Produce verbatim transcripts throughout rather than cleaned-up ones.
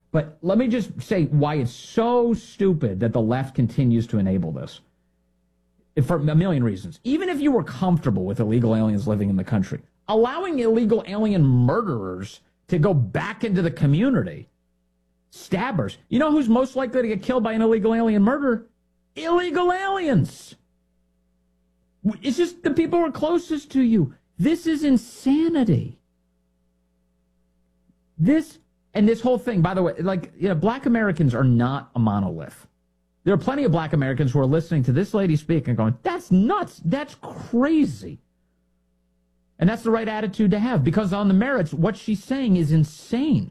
But let me just say why it's so stupid that the left continues to enable this. For a million reasons. Even if you were comfortable with illegal aliens living in the country, allowing illegal alien murderers to go back into the community, stabbers. You know who's most likely to get killed by an illegal alien murderer? Illegal aliens. It's just the people who are closest to you. This is insanity. This and this whole thing, by the way, like, you know, black Americans are not a monolith. There are plenty of black Americans who are listening to this lady speak and going, that's nuts. That's crazy. And that's the right attitude to have, because on the merits, what she's saying is insane.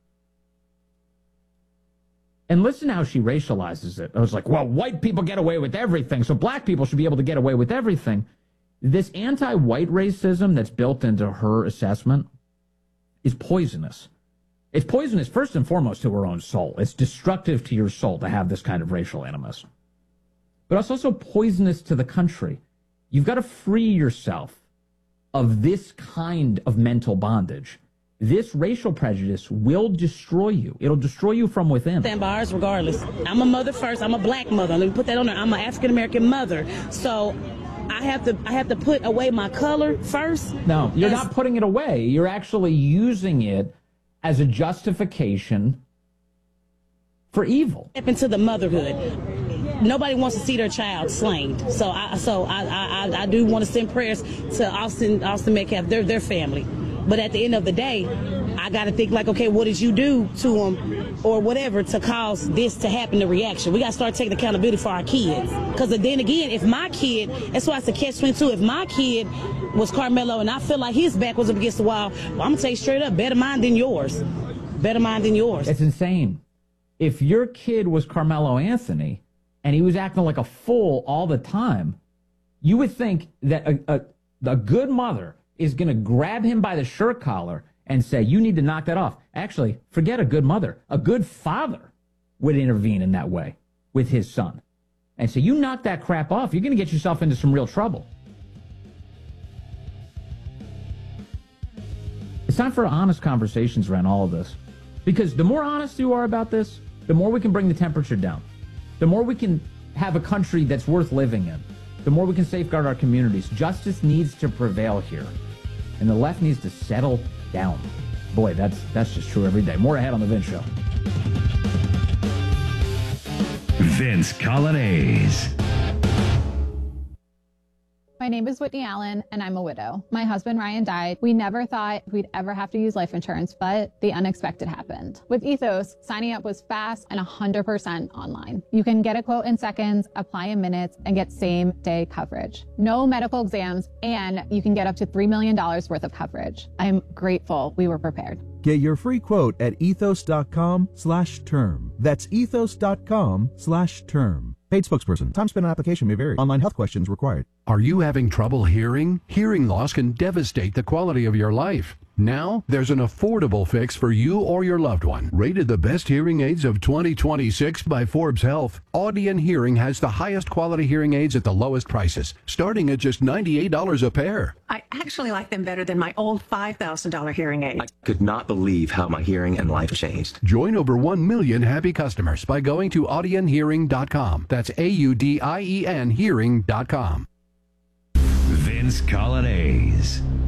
And listen how she racializes it. I was like, well, white people get away with everything, so black people should be able to get away with everything. This anti-white racism that's built into her assessment is poisonous. It's poisonous first and foremost to her own soul. It's destructive to your soul to have this kind of racial animus. But it's also poisonous to the country. You've got to free yourself of this kind of mental bondage. This racial prejudice will destroy you. It'll destroy you from within. Stand by ours regardless. I'm a mother first. I'm a black mother. Let me put that on there. I'm an African-American mother. So I have to I have to put away my color first. No, you're not putting it away. You're actually using it as a justification for evil. Step into the motherhood. Nobody wants to see their child slain. So I so I I, I do want to send prayers to Austin Austin Metcalf, their their family. But at the end of the day, I got to think like, okay, what did you do to them or whatever to cause this to happen, the reaction? We got to start taking accountability for our kids. Because then again, if my kid, that's why it's a catch twenty-two, if my kid was Carmelo and I feel like his back was up against the wall, well, I'm going to tell you straight up, better mine than yours. Better mine than yours. It's insane. If your kid was Carmelo Anthony and he was acting like a fool all the time, you would think that a, a, a good mother is going to grab him by the shirt collar and say, you need to knock that off. Actually, forget a good mother. A good father would intervene in that way with his son and say, you knock that crap off, you're going to get yourself into some real trouble. It's time for honest conversations around all of this. Because the more honest you are about this, the more we can bring the temperature down. The more we can have a country that's worth living in. The more we can safeguard our communities. Justice needs to prevail here. And the left needs to settle down. Boy, that's that's just true every day. More ahead on The Vince Show. Vince Coglianese. My name is Whitney Allen, and I'm a widow. My husband, Ryan, died. We never thought we'd ever have to use life insurance, but the unexpected happened. With Ethos, signing up was fast and one hundred percent online. You can get a quote in seconds, apply in minutes, and get same-day coverage. No medical exams, and you can get up to three million dollars worth of coverage. I'm grateful we were prepared. Get your free quote at ethos.com slash term. That's ethos.com slash term. Paid spokesperson. Time spent on application may vary. Online health questions required. Are you having trouble hearing? Hearing loss can devastate the quality of your life. Now, there's an affordable fix for you or your loved one. Rated the best hearing aids of twenty twenty-six by Forbes Health, Audion Hearing has the highest quality hearing aids at the lowest prices, starting at just ninety-eight dollars a pair. I actually like them better than my old five thousand dollars hearing aid. I could not believe how my hearing and life changed. Join over one million happy customers by going to audien hearing dot com. That's A U D I E N hearing dot com. Vince Coglianese.